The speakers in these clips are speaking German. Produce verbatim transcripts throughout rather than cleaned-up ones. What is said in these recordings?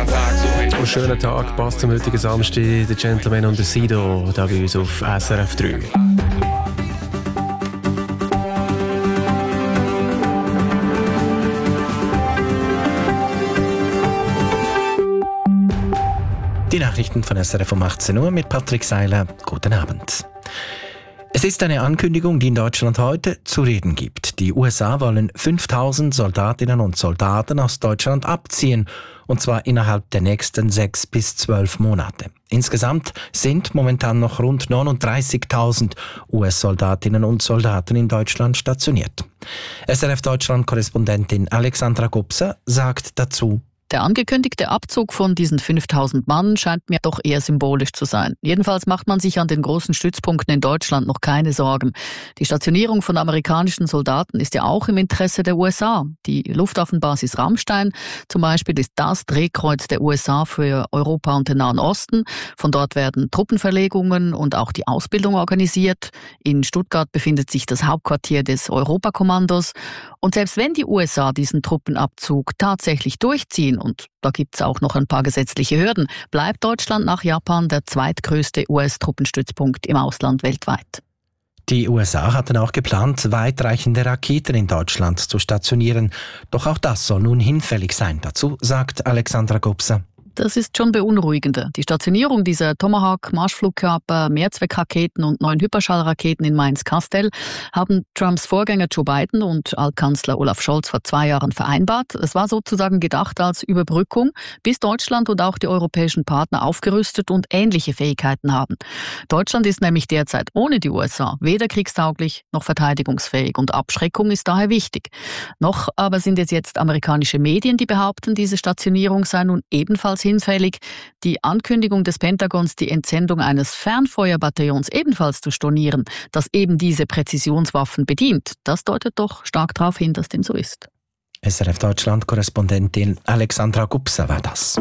Tag so ein Und schönen Tag, passt zum heutigen Samstag, der Gentleman und der Sido, da bei uns auf S R F drei. Die Nachrichten von S R F um achtzehn Uhr mit Patrick Seiler. Guten Abend. Es ist eine Ankündigung, die in Deutschland heute zu reden gibt. Die U S A wollen fünftausend Soldatinnen und Soldaten aus Deutschland abziehen, und zwar innerhalb der nächsten sechs bis zwölf Monate. Insgesamt sind momentan noch rund neununddreißigtausend U S-Soldatinnen und Soldaten in Deutschland stationiert. S R F-Deutschland-Korrespondentin Alexandra Gubser sagt dazu: Der angekündigte Abzug von diesen fünftausend Mann scheint mir doch eher symbolisch zu sein. Jedenfalls macht man sich an den großen Stützpunkten in Deutschland noch keine Sorgen. Die Stationierung von amerikanischen Soldaten ist ja auch im Interesse der U S A. Die Luftwaffenbasis Ramstein zum Beispiel ist das Drehkreuz der U S A für Europa und den Nahen Osten. Von dort werden Truppenverlegungen und auch die Ausbildung organisiert. In Stuttgart befindet sich das Hauptquartier des Europakommandos. Und selbst wenn die U S A diesen Truppenabzug tatsächlich durchziehen, und da gibt es auch noch ein paar gesetzliche Hürden, bleibt Deutschland nach Japan der zweitgrößte U S-Truppenstützpunkt im Ausland weltweit. Die U S A hatten auch geplant, weitreichende Raketen in Deutschland zu stationieren. Doch auch das soll nun hinfällig sein. Dazu sagt Alexandra Gubser: Das ist schon beunruhigender. Die Stationierung dieser Tomahawk-Marschflugkörper, Mehrzweckraketen und neuen Hyperschallraketen in Mainz-Kastel haben Trumps Vorgänger Joe Biden und Altkanzler Olaf Scholz vor zwei Jahren vereinbart. Es war sozusagen gedacht als Überbrückung, bis Deutschland und auch die europäischen Partner aufgerüstet und ähnliche Fähigkeiten haben. Deutschland ist nämlich derzeit ohne die U S A weder kriegstauglich noch verteidigungsfähig, und Abschreckung ist daher wichtig. Noch aber sind es jetzt amerikanische Medien, die behaupten, diese Stationierung sei nun ebenfalls hinfällig. Die Ankündigung des Pentagons, die Entsendung eines Fernfeuerbataillons ebenfalls zu stornieren, das eben diese Präzisionswaffen bedient, das deutet doch stark darauf hin, dass dem so ist. S R F-Deutschland-Korrespondentin Alexandra Gubser war das.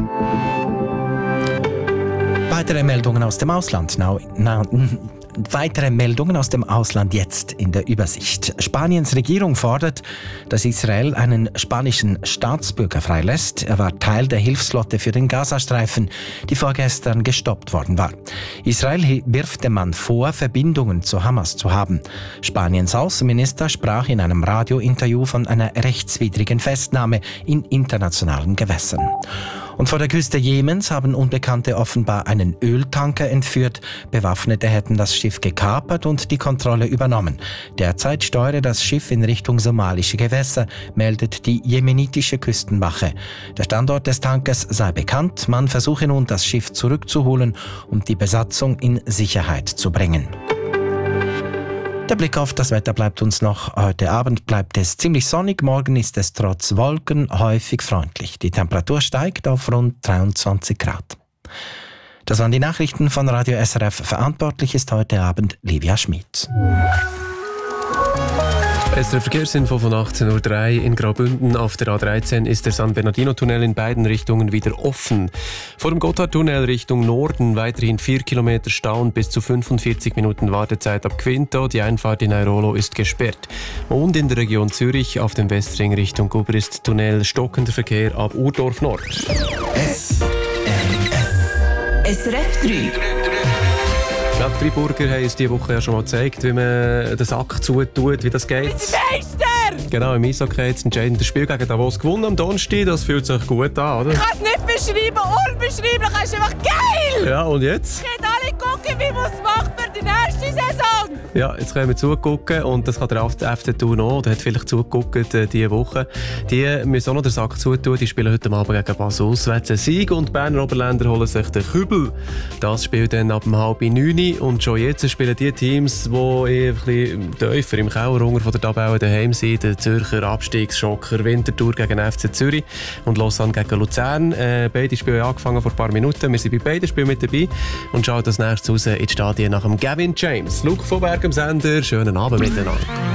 Weitere Meldungen aus dem Ausland. Now, now, Weitere Meldungen aus dem Ausland jetzt in der Übersicht. Spaniens Regierung fordert, dass Israel einen spanischen Staatsbürger freilässt. Er war Teil der Hilfsflotte für den Gazastreifen, die vorgestern gestoppt worden war. Israel wirft dem Mann vor, Verbindungen zu Hamas zu haben. Spaniens Außenminister sprach in einem Radiointerview von einer rechtswidrigen Festnahme in internationalen Gewässern. Und vor der Küste Jemens haben Unbekannte offenbar einen Öltanker entführt. Bewaffnete hätten das Schiff gekapert und die Kontrolle übernommen. Derzeit steuere das Schiff in Richtung somalische Gewässer, meldet die jemenitische Küstenwache. Der Standort des Tankers sei bekannt. Man versuche nun, das Schiff zurückzuholen und die Besatzung in Sicherheit zu bringen. Der Blick auf das Wetter bleibt uns noch. Heute Abend bleibt es ziemlich sonnig, morgen ist es trotz Wolken häufig freundlich. Die Temperatur steigt auf rund dreiundzwanzig Grad. Das waren die Nachrichten von Radio S R F. Verantwortlich ist heute Abend Livia Schmid. Es ist der Verkehrsinfo von achtzehn Uhr drei in Graubünden. Auf der A dreizehn ist der San Bernardino-Tunnel in beiden Richtungen wieder offen. Vor dem Gotthardtunnel Richtung Norden weiterhin vier Kilometer Stau und bis zu fünfundvierzig Minuten Wartezeit ab Quinto. Die Einfahrt in Airolo ist gesperrt. Und in der Region Zürich auf dem Westring Richtung Gubrist-Tunnel stockender Verkehr ab Urdorf Nord. S R F S R F drei. Ja, die Freiburger haben uns diese Woche ja schon mal gezeigt, wie man den Sack zutut, wie das geht. Meister! Genau, im Eishockey hat das entscheidende Spiel gegen Davos gewonnen am Donnerstag. Das fühlt sich gut an, oder? Ich kann es nicht beschreiben, unbeschreiblich, das ist einfach geil! Ja, und jetzt? Ich kann alle gucken, wie man es macht für die nächste Saison! Ja, jetzt können wir zugucken und das kann der F C Thun auch. Der hat vielleicht zugeguckt äh, diese Woche. Die müssen auch noch den Sack zutun. Die spielen heute Abend gegen Basel auswärts einen Sieg und die Berner Oberländer holen sich den Kübel. Das spielt dann ab dem halb neun und schon jetzt spielen die Teams, die ein bisschen tiefer im Keller unter von der Tabelle daheim sind. Der Zürcher Abstiegsschocker Winterthur gegen F C Zürich und Lausanne gegen Luzern. Äh, beide Spiele haben angefangen vor ein paar Minuten. Wir sind bei beiden Spielen mit dabei und schauen das nächstes raus ins Stadion nach dem Gavin James. Luke von Berg am Sender. Schönen Abend miteinander.